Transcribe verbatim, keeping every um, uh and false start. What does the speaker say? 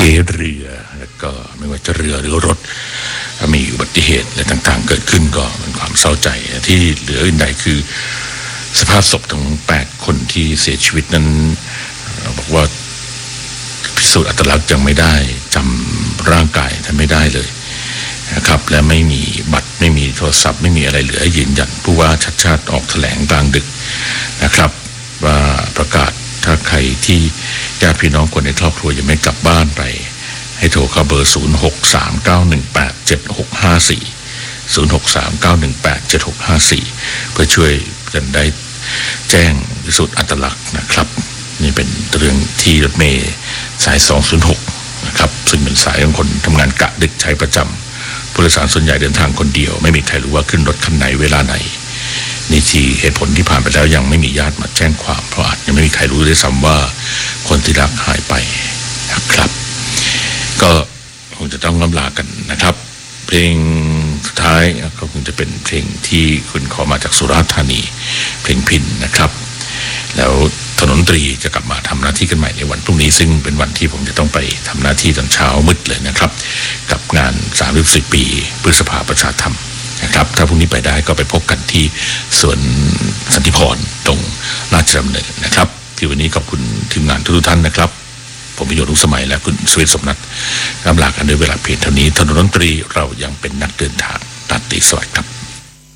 เรือแล้วก็ไม่ว่าจะเรือหรือรถมีอุบัติเหตุอะไรต่างๆเกิดขึ้นก็เป็นความเศร้าใจที่เหลืออื่นใดคือสภาพศพทั้งแปดคนที่เสียชีวิตนั้นบอกว่าพิสูจน์อัตลักษณ์ยังไม่ได้จำร่างกายท่านไม่ได้เลยนะครับและไม่มีบัตรไม่มีโทรศัพท์ไม่มีอะไรเหลือยืนยันผู้ว่าชัดชาติออกแถลงกลางดึกนะครับว่าประกาศถ้าใครที่ญาติพี่น้องคนในครอบครัวยังไม่กลับบ้านไปให้โทรเข้าเบอร์ศูนย์ หก สาม เก้า หนึ่ง แปด เจ็ด หก ห้า สี่ ศูนย์ หก สาม เก้า หนึ่ง แปด เจ็ด หก ห้า สี่เพื่อช่วยกันได้แจ้งพิสูจน์อัตลักษณ์นะครับนี่เป็นเรื่องที่รถเมล์สายสองศูนย์หกนะครับซึ่งเป็นสายของคนทำงานกะดึกใช้ประจำผู้โดยสารส่วนใหญ่เดินทางคนเดียวไม่มีใครรู้ว่าขึ้นรถคันไหนเวลาไหนนี่ที่เหตุผลที่ผ่านไปแล้วยังไม่มีญาติมาแจ้งความเพราะอาจยังไม่มีใครรู้ด้วยซ้ำว่าคนที่รักหายไปนะครับก็คงจะต้องล่ำลากันนะครับเพลงสุดท้ายก็คงจะเป็นเพลงที่คุณขอมาจากสุราษฎร์ธานีเพลงพิณนะครับแล้วถนนตรีจะกลับมาทำหน้าที่กันใหม่ในวันพรุ่งนี้ซึ่งเป็นวันที่ผมจะต้องไปทำหน้าที่ตอนเช้ามืดเลยนะครับกับงานสามสิบสี่ปีพฤษภาประชาธรรมนะครับถ้าพรุ่งนี้ไปได้ก็ไปพบกันที่สวนสันติพรตรงราชดำเนินนะครับที่วันนี้ขอบคุณทีมงานทุกท่านนะครับผมประโยชน์ทุกสมัยและคุณสวิตสมนัทร่ำลากันด้วยเวลาเพียงเท่านี้ถนนดนตรีเรายังเป็นนักเดินทางราตรีสวัสดิ์ครับ